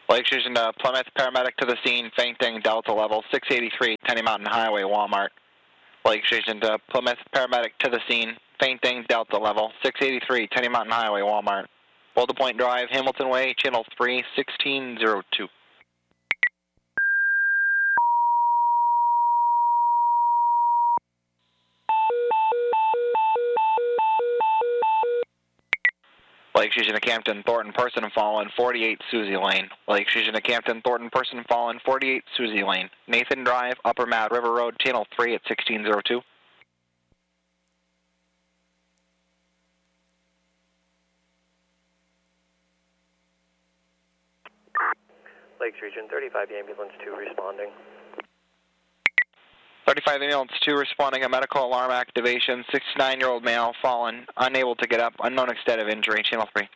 Lake Station to Plymouth, paramedic to the scene, fainting, Delta level 683, Tenny Mountain Highway, Walmart. Lake Station to Plymouth, paramedic to the scene, fainting, Delta level 683, Tenny Mountain Highway, Walmart. Boulder Point Drive, Hamilton Way, channel 3, 1602. Lake Station to Campton, Thornton, person fallen, 48 Suzie Lane. Lake Station to Campton, Thornton, person fallen, 48 Suzie Lane. Nathan Drive, Upper Mad River Road, channel 3 at 1602. Lakes Region 35 Ambulance 2 responding. 35 Ambulance 2 responding, a medical alarm activation, 69-year-old male fallen, unable to get up, unknown extent of injury, channel 3.